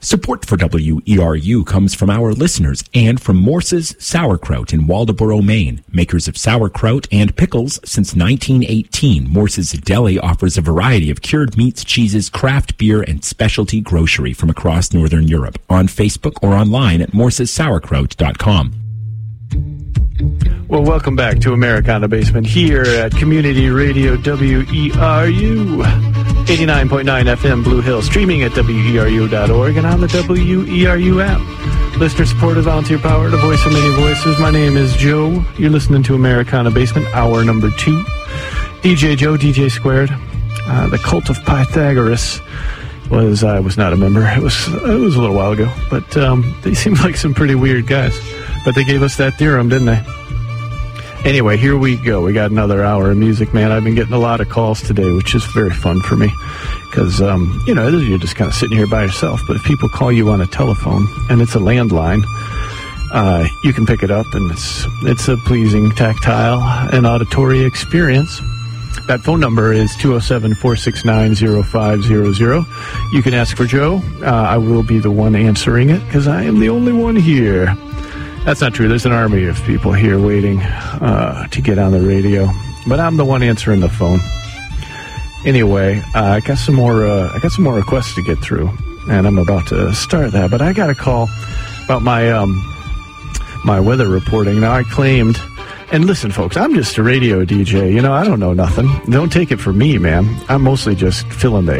Support for WERU comes from our listeners and from Morse's Sauerkraut in Waldoboro, Maine. Makers of sauerkraut and pickles since 1918, Morse's Deli offers a variety of cured meats, cheeses, craft beer, and specialty grocery from across Northern Europe. On Facebook or online at morsessauerkraut.com. Well, welcome back to Americana Basement here at Community Radio WERU 89.9 FM Blue Hill, streaming at WERU.org and on the WERU app. Listener supported, volunteer powered, a voice of many voices. My name is Joe. You're listening to Americana Basement, hour number 2. DJ Joe, DJ Squared. The Cult of Pythagoras I was not a member. It was a little while ago, but they seemed like some pretty weird guys. But they gave us that theorem, didn't they? Anyway, here we go. We got another hour of music, man. I've been getting a lot of calls today, which is very fun for me. Because, you're just kind of sitting here by yourself. But if people call you on a telephone, and it's a landline, you can pick it up, and it's a pleasing, tactile, and auditory experience. That phone number is 207-469-0500. You can ask for Joe. I will be the one answering it, because I am the only one here. That's not true. There's an army of people here waiting to get on the radio, but I'm the one answering the phone. Anyway, I got some more requests to get through, and I'm about to start that. But I got a call about my my weather reporting. Now I claimed, and listen, folks, I'm just a radio DJ. I don't know nothing. Don't take it from me, man. I'm mostly just filling the